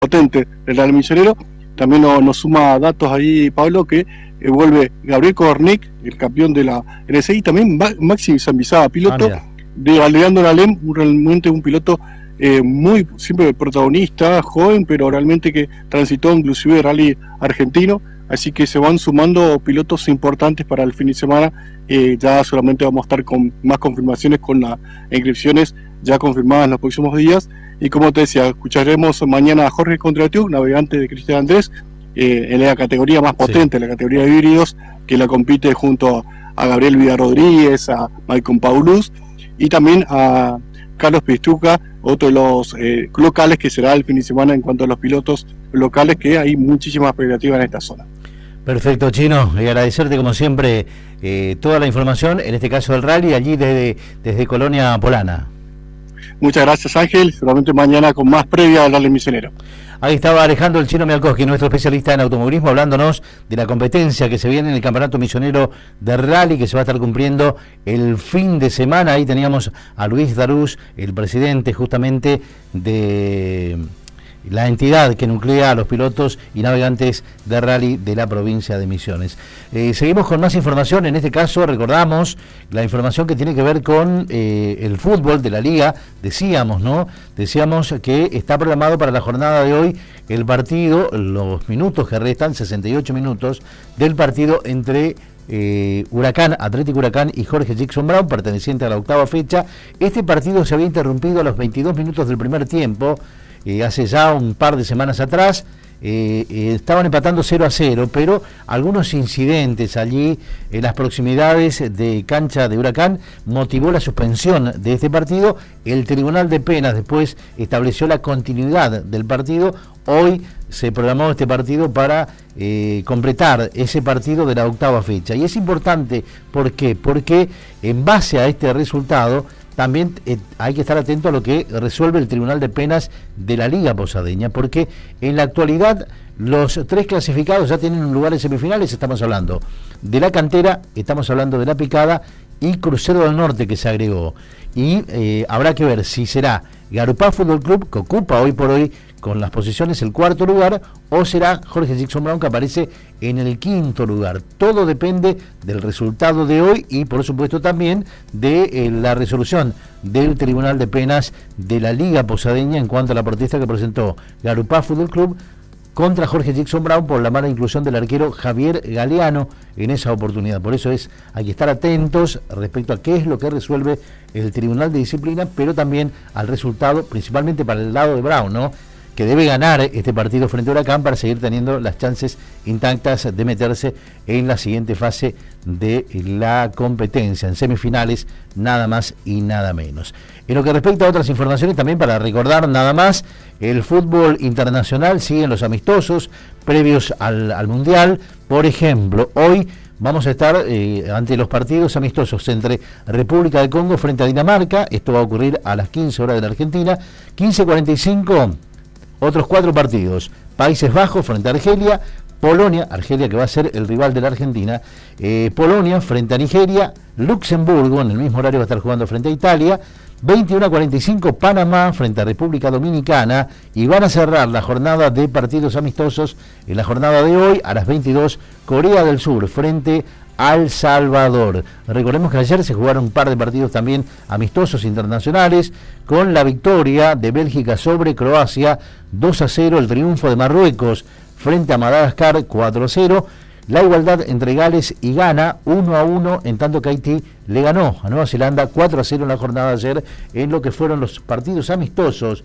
potente el Real Misionero. También nos suma datos ahí, Pablo, que vuelve Gabriel Cornic, el campeón de la NSI, y también Maxi Zambizada, piloto de Aleandro Alem, realmente un piloto muy siempre protagonista, joven, pero realmente que transitó inclusive el rally argentino. Así que se van sumando pilotos importantes para el fin de semana. Ya solamente vamos a estar con más confirmaciones, con las inscripciones ya confirmadas en los próximos días. Y como te decía, escucharemos mañana a Jorge Contratiu, navegante de Cristian Andrés, en la categoría más potente, la categoría de híbridos, que la compite junto a Gabriel Villarrodríguez, a Maicon Paulus, y también a Carlos Pistuca, otro de los locales que será el fin de semana en cuanto a los pilotos locales, que hay muchísimas expectativas en esta zona. Perfecto, Chino, y agradecerte como siempre toda la información, en este caso del rally, allí desde Colonia Polana. Muchas gracias, Ángel, seguramente mañana con más previa al Rally Misionero. Ahí estaba Alejandro El Chino Mialkowski, nuestro especialista en automovilismo, hablándonos de la competencia que se viene en el Campeonato Misionero de Rally, que se va a estar cumpliendo el fin de semana. Ahí teníamos a Luis Darús, el presidente justamente de la entidad que nuclea a los pilotos y navegantes de rally de la provincia de Misiones. Seguimos con más información. En este caso recordamos la información que tiene que ver con el fútbol de la liga. Decíamos que está programado para la jornada de hoy el partido, los minutos que restan, 68 minutos del partido entre Huracán, Atlético Huracán y Jorge Jackson Brown, perteneciente a la octava fecha. Este partido se había interrumpido a los 22 minutos del primer tiempo. Hace ya un par de semanas atrás, estaban empatando 0-0, pero algunos incidentes allí en las proximidades de cancha de Huracán motivó la suspensión de este partido. El Tribunal de Penas después estableció la continuidad del partido. Hoy se programó este partido para completar ese partido de la octava fecha. Y es importante, ¿por qué? Porque en base a este resultado también hay que estar atento a lo que resuelve el Tribunal de Penas de la Liga Posadeña, porque en la actualidad los tres clasificados ya tienen un lugar en semifinales. Estamos hablando de la Cantera, estamos hablando de la Picada y Crucero del Norte, que se agregó. Y habrá que ver si será Garupá Fútbol Club, que ocupa hoy por hoy con las posiciones el cuarto lugar, o será Jorge Jackson Brown, que aparece en el quinto lugar. Todo depende del resultado de hoy y por supuesto también de la resolución del Tribunal de Penas de la Liga Posadeña en cuanto a la protesta que presentó Garupá Fútbol Club contra Jorge Jackson Brown por la mala inclusión del arquero Javier Galeano en esa oportunidad. Por eso hay que estar atentos respecto a qué es lo que resuelve el Tribunal de Disciplina, pero también al resultado, principalmente para el lado de Brown, ¿no?, que debe ganar este partido frente a Huracán para seguir teniendo las chances intactas de meterse en la siguiente fase de la competencia, en semifinales, nada más y nada menos. En lo que respecta a otras informaciones, también para recordar nada más, el fútbol internacional sigue en los amistosos previos al Mundial. Por ejemplo, hoy vamos a estar ante los partidos amistosos entre República del Congo frente a Dinamarca. Esto va a ocurrir a las 15 horas de la Argentina. 15:45, otros 4 partidos. Países Bajos frente a Argelia, Polonia, Argelia que va a ser el rival de la Argentina, Polonia frente a Nigeria, Luxemburgo en el mismo horario va a estar jugando frente a Italia, 21:45 Panamá frente a República Dominicana, y van a cerrar la jornada de partidos amistosos en la jornada de hoy a las 22 Corea del Sur frente a El Salvador. Recordemos que ayer se jugaron un par de partidos también amistosos internacionales, con la victoria de Bélgica sobre Croacia 2-0, el triunfo de Marruecos frente a Madagascar 4-0, la igualdad entre Gales y Ghana 1-1, en tanto que Haití le ganó a Nueva Zelanda 4-0 en la jornada de ayer, en lo que fueron los partidos amistosos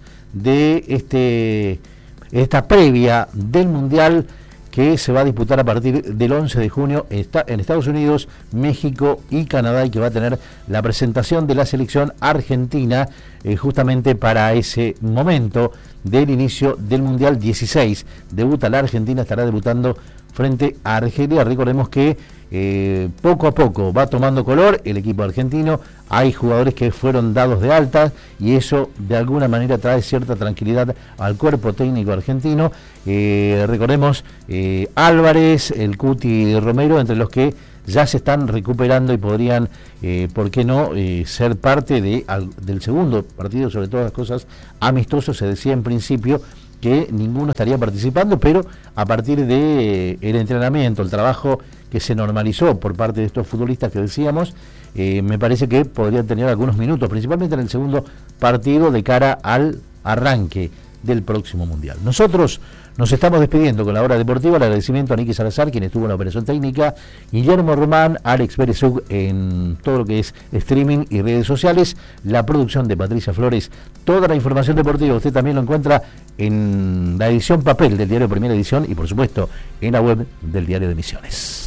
de esta previa del Mundial que se va a disputar a partir del 11 de junio en Estados Unidos, México y Canadá, y que va a tener la presentación de la selección argentina justamente para ese momento del inicio del Mundial 16. Debuta la Argentina, estará debutando frente a Argelia. Recordemos que poco a poco va tomando color el equipo argentino. Hay jugadores que fueron dados de alta y eso de alguna manera trae cierta tranquilidad al cuerpo técnico argentino. Recordemos Álvarez, el Cuti Romero, entre los que ya se están recuperando y podrían, ¿por qué no?, ser parte del segundo partido, sobre todas las cosas amistoso. Se decía en principio que ninguno estaría participando, pero a partir de el entrenamiento, el trabajo que se normalizó por parte de estos futbolistas que decíamos, me parece que podrían tener algunos minutos, principalmente en el segundo partido de cara al arranque del próximo Mundial. Nosotros nos estamos despidiendo con la hora deportiva. El agradecimiento a Nicky Salazar, quien estuvo en la operación técnica, Guillermo Román, Alex Berezug en todo lo que es streaming y redes sociales, la producción de Patricia Flores. Toda la información deportiva usted también lo encuentra en la edición papel del diario Primera Edición y por supuesto en la web del Diario de Misiones.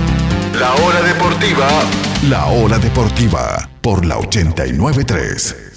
La hora deportiva por la 89.3.